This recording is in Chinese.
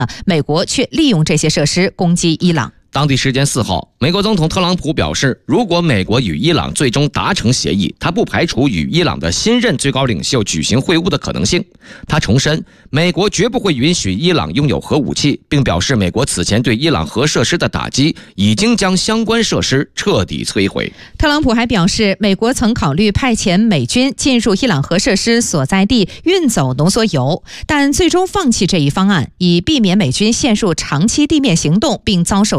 美国却利用这些设施攻击伊朗。 当地时间4号，美国总统特朗普表示，如果美国与伊朗最终达成协议，他不排除与伊朗的新任最高领袖举行会晤的可能性。他重申，美国绝不会允许伊朗拥有核武器，并表示美国此前对伊朗核设施的打击已经将相关设施彻底摧毁。 特朗普还表示，美国曾考虑派遣美军进入伊朗核设施所在地运走浓缩铀，但最终放弃这一方案，以避免美军陷入长期地面行动并遭受